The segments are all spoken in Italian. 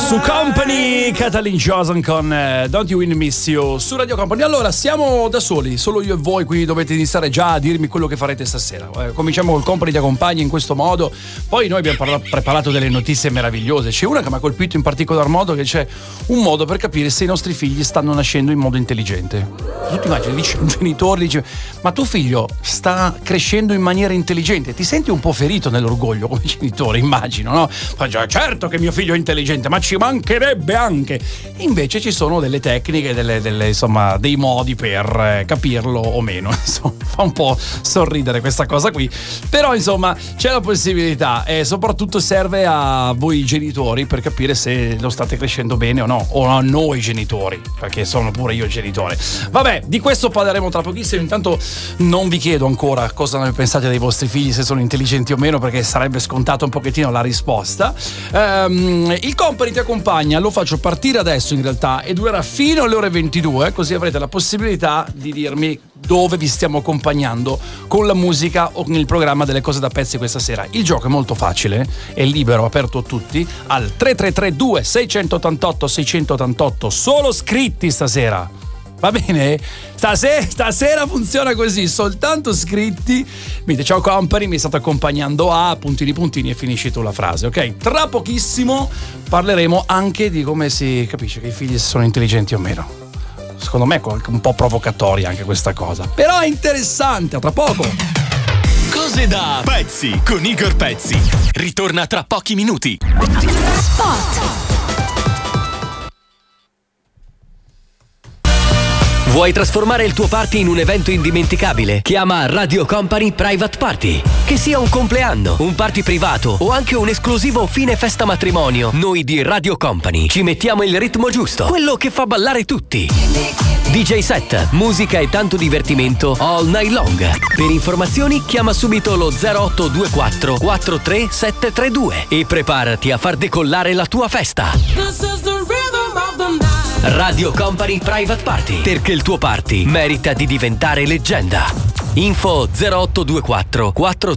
Su Company, Katalin Johnson con Don't You Win Miss You su Radio Company. Allora, siamo da soli, solo io e voi, quindi dovete iniziare già a dirmi quello che farete stasera. Cominciamo col Company ti accompagna in questo modo. Poi noi abbiamo preparato delle notizie meravigliose. C'è una che mi ha colpito in particolar modo, che c'è un modo per capire se i nostri figli stanno nascendo in modo intelligente. Tu ti immagini, dice un genitore, dice: ma tuo figlio sta crescendo in maniera intelligente. Ti senti un po' ferito nell'orgoglio come genitore, immagino, no? Certo che mio figlio è intelligente, ma ci mancherebbe anche. E invece ci sono delle tecniche, delle insomma, dei modi per capirlo o meno. Insomma, fa un po' sorridere questa cosa qui, però insomma c'è la possibilità, e soprattutto serve a voi genitori per capire se lo state crescendo bene o no, o a noi genitori, perché sono pure io genitore. Vabbè, di questo parleremo tra pochissimo. Intanto non vi chiedo ancora cosa ne pensate dei vostri figli, se sono intelligenti o meno, perché sarebbe scontato un pochettino la risposta. Il Company ti accompagna, lo faccio partire adesso in realtà e durerà fino alle ore 22, così avrete la possibilità di dirmi dove vi stiamo accompagnando con la musica o nel programma delle cose da pezzi questa sera. Il gioco è molto facile, è libero, aperto a tutti, al 3332 688 688, solo scritti stasera. Va bene? Stasera funziona così, soltanto scritti. Dite: ciao Company, mi state accompagnando a puntini e finisci tu la frase, ok? Tra pochissimo parleremo anche di come si capisce che i figli sono intelligenti o meno. Secondo me è un po' provocatoria anche questa cosa, però è interessante. A tra poco. Cose da pezzi con Igor Pezzi. Ritorna tra pochi minuti. Spot. Vuoi trasformare il tuo party in un evento indimenticabile? Chiama Radio Company Private Party. Che sia un compleanno, un party privato o anche un esclusivo fine festa matrimonio, noi di Radio Company ci mettiamo il ritmo giusto, quello che fa ballare tutti. DJ set, musica e tanto divertimento all night long. Per informazioni chiama subito lo 0824 43732 e preparati a far decollare la tua festa. Radio Company Private Party, perché il tuo party merita di diventare leggenda. Info 0824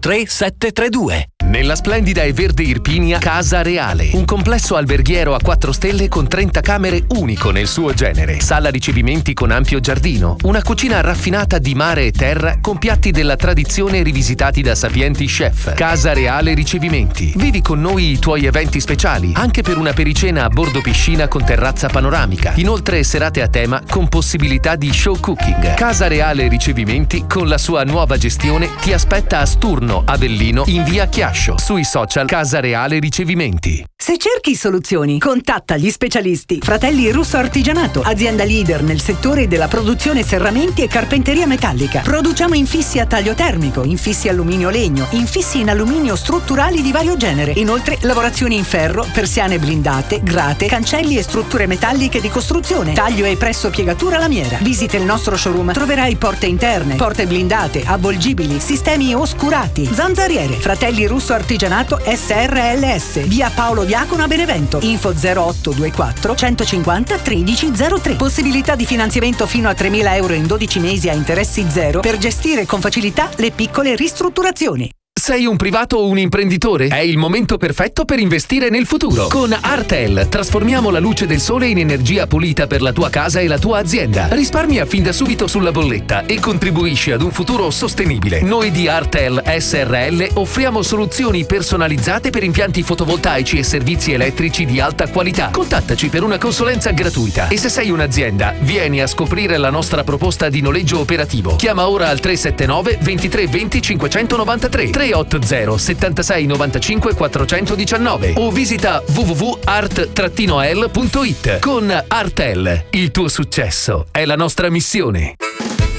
43732. Nella splendida e verde Irpinia, Casa Reale, un complesso alberghiero a 4 stelle con 30 camere, unico nel suo genere, sala ricevimenti con ampio giardino, una cucina raffinata di mare e terra con piatti della tradizione rivisitati da sapienti chef. Casa Reale Ricevimenti. Vivi con noi i tuoi eventi speciali, anche per una pericena a bordo piscina con terrazza panoramica. Inoltre serate a tema con possibilità di show cooking. Casa Reale Ricevimenti, con la sua nuova gestione, ti aspetta a Sturno, Avellino, in via Chiascio. Sui social Casa Reale Ricevimenti. Se cerchi soluzioni, contatta gli specialisti Fratelli Russo Artigianato, azienda leader nel settore della produzione serramenti e carpenteria metallica. Produciamo infissi a taglio termico, infissi alluminio-legno, infissi in alluminio strutturali di vario genere. Inoltre lavorazioni in ferro, persiane blindate, grate, cancelli e strutture metalliche di costruzione, taglio e presso piegatura lamiera. Visita il nostro showroom, troverai porte interne, porte blindate, avvolgibili, sistemi oscurati, zanzariere. Fratelli Russo Artigianato SRLS, via Paolo Diacono a Benevento. Info 0824 150 1303. Possibilità di finanziamento fino a 3.000 euro in 12 mesi a interessi zero per gestire con facilità le piccole ristrutturazioni. Sei un privato o un imprenditore? È il momento perfetto per investire nel futuro. Con Artel trasformiamo la luce del sole in energia pulita per la tua casa e la tua azienda. Risparmia fin da subito sulla bolletta e contribuisci ad un futuro sostenibile. Noi di Artel SRL offriamo soluzioni personalizzate per impianti fotovoltaici e servizi elettrici di alta qualità. Contattaci per una consulenza gratuita. E se sei un'azienda, vieni a scoprire la nostra proposta di noleggio operativo. Chiama ora al 379 23 20 593 380 76 95 419 o visita www.art-el.it. Con Artel, il tuo successo è la nostra missione.